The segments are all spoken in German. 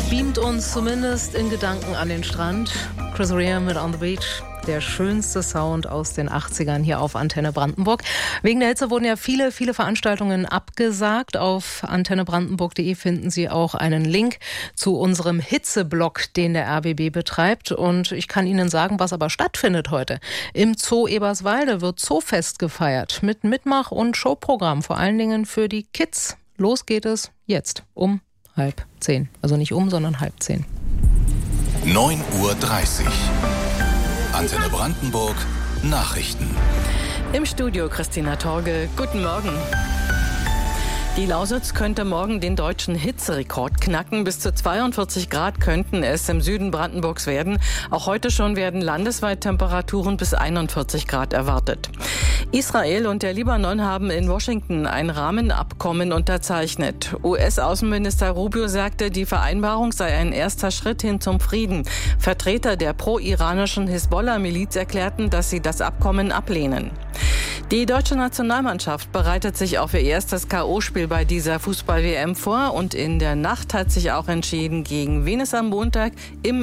beamt uns zumindest in Gedanken an den Strand. Chris Rea mit On the Beach. Der schönste Sound aus den 80ern hier auf Antenne Brandenburg. Wegen der Hitze wurden ja viele Veranstaltungen abgesagt. Auf antennebrandenburg.de finden Sie auch einen Link zu unserem Hitzeblog, den der RBB betreibt. Und ich kann Ihnen sagen, was aber stattfindet heute. Im Zoo Eberswalde wird Zoofest gefeiert mit Mitmach- und Showprogramm, vor allen Dingen für die Kids. Los geht es jetzt um 9:30. Also nicht sondern 9:30. 9:30 Uhr. Antenne Brandenburg, Nachrichten. Im Studio Christina Torge. Guten Morgen. Die Lausitz könnte morgen den deutschen Hitzerekord knacken. Bis zu 42 Grad könnten es im Süden Brandenburgs werden. Auch heute schon werden landesweit Temperaturen bis 41 Grad erwartet. Israel und der Libanon haben in Washington ein Rahmenabkommen unterzeichnet. US-Außenminister Rubio sagte, die Vereinbarung sei ein erster Schritt hin zum Frieden. Vertreter der pro-iranischen Hisbollah-Miliz erklärten, dass sie das Abkommen ablehnen. Die deutsche Nationalmannschaft bereitet sich auf ihr erstes K.O.-Spiel bei dieser Fußball-WM vor und in der Nacht hat sich auch entschieden, gegen wen es am Montag im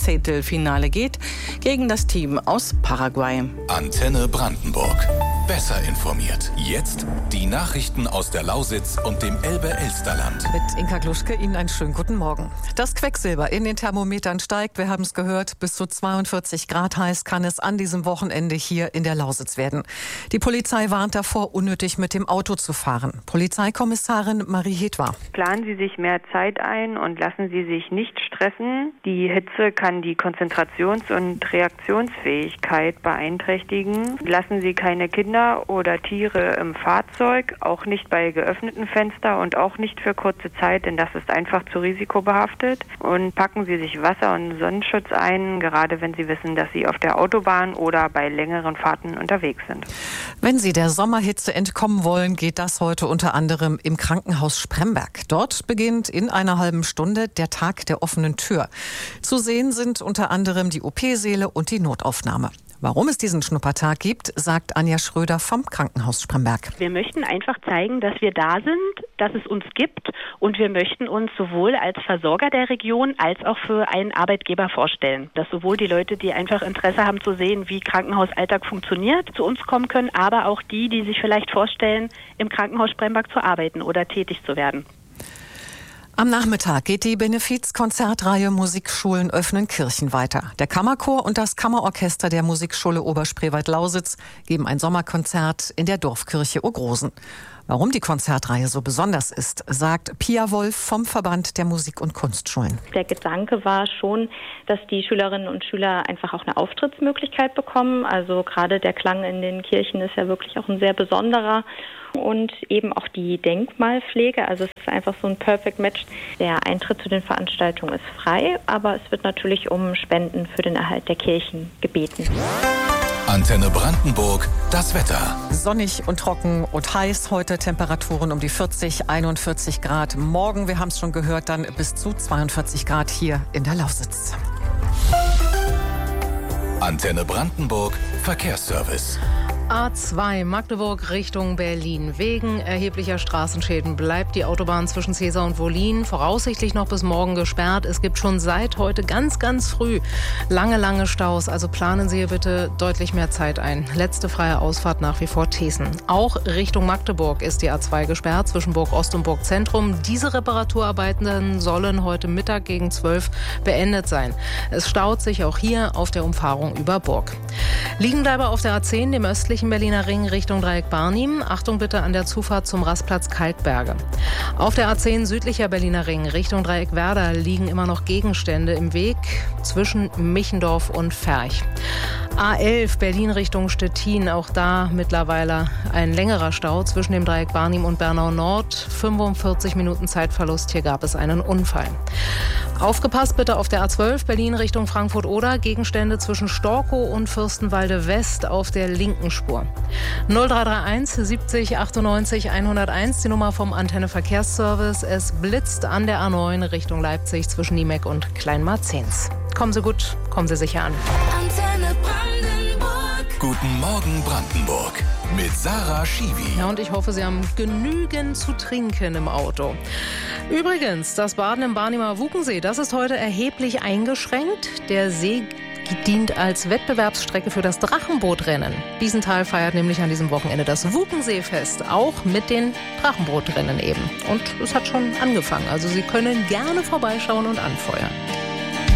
16. geht, gegen das Team aus Paraguay. Antenne Brandenburg. Besser informiert. Jetzt die Nachrichten aus der Lausitz und dem Elbe-Elsterland. Mit Inka Gluschke Ihnen einen schönen guten Morgen. Das Quecksilber in den Thermometern steigt. Wir haben es gehört, bis zu 42 Grad heiß kann es an diesem Wochenende hier in der Lausitz werden. Die Polizei warnt davor, unnötig mit dem Auto zu fahren. Polizeikommissarin Marie Hedwar. Planen Sie sich mehr Zeit ein und lassen Sie sich nicht stressen. Die Hitze kann die Konzentrations- und Reaktionsfähigkeit beeinträchtigen. Lassen Sie keine Kinder oder Tiere im Fahrzeug, auch nicht bei geöffneten Fenstern und auch nicht für kurze Zeit, denn das ist einfach zu risikobehaftet. Und packen Sie sich Wasser und Sonnenschutz ein, gerade wenn Sie wissen, dass Sie auf der Autobahn oder bei längeren Fahrten unterwegs sind. Wenn Sie der Sommerhitze entkommen wollen, geht das heute unter anderem im Krankenhaus Spremberg. Dort beginnt in einer halben Stunde der Tag der offenen Tür. Zu sehen sind unter anderem die OP-Säle und die Notaufnahme. Warum es diesen Schnuppertag gibt, sagt Anja Schröder vom Krankenhaus Spremberg. Wir möchten einfach zeigen, dass wir da sind, dass es uns gibt und wir möchten uns sowohl als Versorger der Region als auch für einen Arbeitgeber vorstellen. Dass sowohl die Leute, die einfach Interesse haben zu sehen, wie Krankenhausalltag funktioniert, zu uns kommen können, aber auch die, die sich vielleicht vorstellen, im Krankenhaus Spremberg zu arbeiten oder tätig zu werden. Am Nachmittag geht die Benefizkonzertreihe Musikschulen öffnen Kirchen weiter. Der Kammerchor und das Kammerorchester der Musikschule Oberspreewald-Lausitz geben ein Sommerkonzert in der Dorfkirche Ogrosen. Warum die Konzertreihe so besonders ist, sagt Pia Wolf vom Verband der Musik- und Kunstschulen. Der Gedanke war schon, dass die Schülerinnen und Schüler einfach auch eine Auftrittsmöglichkeit bekommen. Also gerade der Klang in den Kirchen ist ja wirklich auch ein sehr besonderer. Und eben auch die Denkmalpflege, also es ist einfach so ein Perfect Match. Der Eintritt zu den Veranstaltungen ist frei, aber es wird natürlich um Spenden für den Erhalt der Kirchen gebeten. Antenne Brandenburg, das Wetter. Sonnig und trocken und heiß heute, Temperaturen um die 40, 41 Grad. Morgen, wir haben es schon gehört, dann bis zu 42 Grad hier in der Lausitz. Antenne Brandenburg, Verkehrsservice. A2 Magdeburg Richtung Berlin. Wegen erheblicher Straßenschäden bleibt die Autobahn zwischen Cäsar und Wollin voraussichtlich noch bis morgen gesperrt. Es gibt schon seit heute ganz früh lange Staus. Also planen Sie hier bitte deutlich mehr Zeit ein. Letzte freie Ausfahrt nach wie vor Thesen. Auch Richtung Magdeburg ist die A2 gesperrt zwischen Burg Ost und Burg Zentrum. Diese Reparaturarbeiten sollen heute Mittag gegen 12 beendet sein. Es staut sich auch hier auf der Umfahrung über Burg. Liegenbleiber auf der A10, dem östlichen Berliner Ring Richtung Dreieck Barnim. Achtung bitte an der Zufahrt zum Rastplatz Kalkberge. Auf der A10 südlicher Berliner Ring Richtung Dreieck Werder liegen immer noch Gegenstände im Weg zwischen Michendorf und Ferch. A11 Berlin Richtung Stettin, auch da mittlerweile ein längerer Stau zwischen dem Dreieck Barnim und Bernau Nord. 45 Minuten Zeitverlust, hier gab es einen Unfall. Aufgepasst bitte auf der A12 Berlin Richtung Frankfurt-Oder. Gegenstände zwischen Storkow und Fürstenwalde West auf der linken Spur. 0331 70 98 101, die Nummer vom Antenne Verkehrsservice. Es blitzt an der A9 Richtung Leipzig zwischen Niemeck und Kleinmarzens. Kommen Sie gut, kommen Sie sicher an. Antenne Brandenburg. Guten Morgen Brandenburg. Mit Sarah Schiwi. Ja, und ich hoffe, Sie haben genügend zu trinken im Auto. Übrigens, das Baden im Barnimer Wuchensee, das ist heute erheblich eingeschränkt. Der See dient als Wettbewerbsstrecke für das Drachenbootrennen. Biesenthal feiert nämlich an diesem Wochenende das Wuchenseefest, auch mit den Drachenbootrennen eben. Und es hat schon angefangen, also Sie können gerne vorbeischauen und anfeuern.